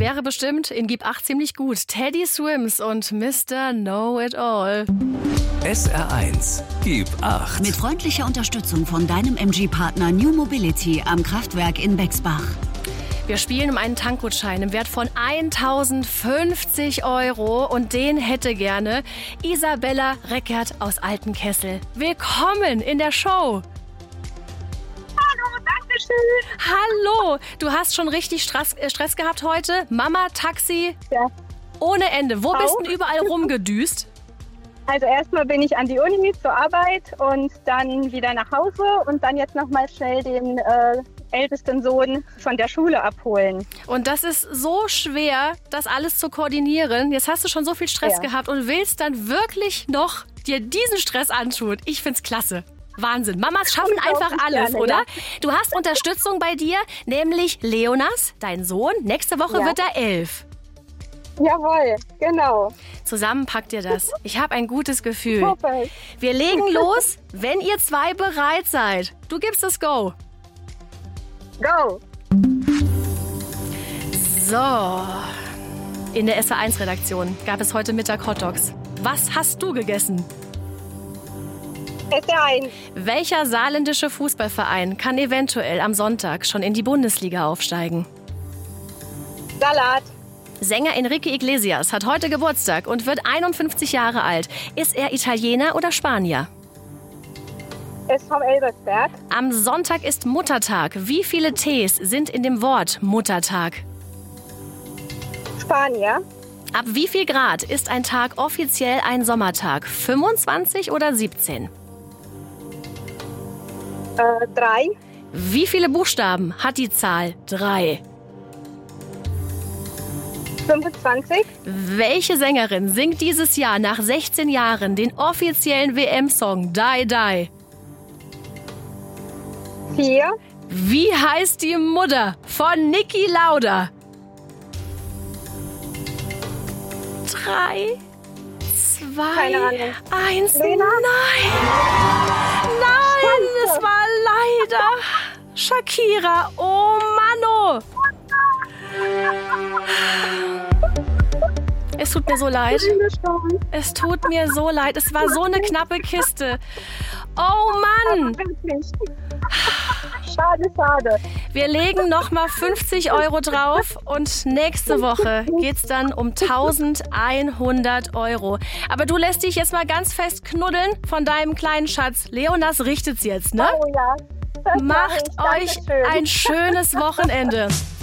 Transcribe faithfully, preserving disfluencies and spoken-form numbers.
wäre bestimmt in Gib acht ziemlich gut. Teddy Swims und Mister Know-It-All. S R eins, Gib acht. Mit freundlicher Unterstützung von deinem M G-Partner New Mobility am Kraftwerk in Bexbach. Wir spielen um einen Tankgutschein im Wert von tausendfünfzig Euro und den hätte gerne Isabella Reckert aus Altenkessel. Willkommen in der Show. Hallo, danke schön. Hallo, du hast schon richtig Stress, äh, Stress gehabt heute. Mama, Taxi, Ja. ohne Ende. Wo Auch. bist du überall rumgedüst? Also erstmal bin ich an die Uni zur Arbeit und dann wieder nach Hause und dann jetzt nochmal schnell den äh, ältesten Sohn von der Schule abholen. Und das ist so schwer, das alles zu koordinieren. Jetzt hast du schon so viel Stress Ja. gehabt und willst dann wirklich noch dir diesen Stress antun. Ich find's klasse. Wahnsinn. Mamas schaffen einfach Unglaublich alles, gerne, oder? ja. Du hast Unterstützung bei dir, nämlich Leonas, dein Sohn. Nächste Woche Ja. wird er elf. Jawohl, genau. Zusammen packt ihr das. Ich habe ein gutes Gefühl. Hoffe ich. Wir legen los, wenn ihr zwei bereit seid. Du gibst das Go. Go. So. In der S R eins Redaktion gab es heute Mittag Hotdogs. Was hast du gegessen? S R eins. Welcher saarländische Fußballverein kann eventuell am Sonntag schon in die Bundesliga aufsteigen? Salat. Sänger Enrique Iglesias hat heute Geburtstag und wird einundfünfzig Jahre alt. Ist er Italiener oder Spanier? S V Elbersberg. Am Sonntag ist Muttertag. Wie viele Ts sind in dem Wort Muttertag? Spanier. Ab wie viel Grad ist ein Tag offiziell ein Sommertag? fünfundzwanzig oder siebzehn? Äh, drei. Wie viele Buchstaben hat die Zahl drei? fünfundzwanzig. Welche Sängerin singt dieses Jahr nach sechzehn Jahren den offiziellen W M-Song Die Die? vier. Wie heißt die Mutter von Niki Lauda? Drei, zwei, Keine Ahnung. eins. Lena? Nein! Nein, es war leider Shakira. Oh Mann, oh. Es tut mir so leid. Es tut mir so leid. Es war so eine knappe Kiste. Oh Mann! Wirklich. Schade, schade. Wir legen nochmal fünfzig Euro drauf und nächste Woche geht's dann um eintausendeinhundert Euro. Aber du lässt dich jetzt mal ganz fest knuddeln von deinem kleinen Schatz. Leonas richtet's jetzt, ne? Oh ja. Das mach Macht ich. euch Dankeschön. ein schönes Wochenende.